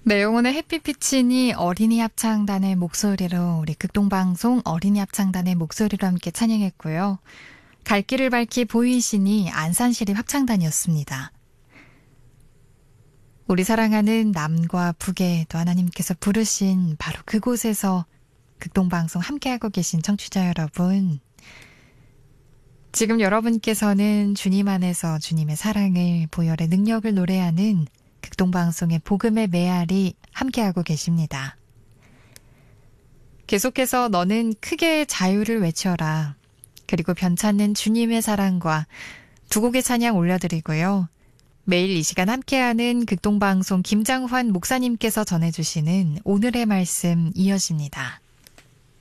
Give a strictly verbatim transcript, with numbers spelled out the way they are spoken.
네, 영혼의 햇빛비치니 어린이 합창단의 목소리로 우리 극동방송 어린이 합창단의 목소리로 함께 찬양했고요. 갈 길을 밝히 보이시니 안산시립 합창단이었습니다. 우리 사랑하는 남과 북에 또 하나님께서 부르신 바로 그곳에서 극동방송 함께하고 계신 청취자 여러분, 지금 여러분께서는 주님 안에서 주님의 사랑을, 보혈의 능력을 노래하는 극동방송의 복음의 메아리 함께하고 계십니다. 계속해서 너는 크게 자유를 외쳐라. 그리고 변찮는 주님의 사랑과 두 곡의 찬양 올려드리고요. 매일 이 시간 함께하는 극동방송 김장환 목사님께서 전해주시는 오늘의 말씀 이어집니다.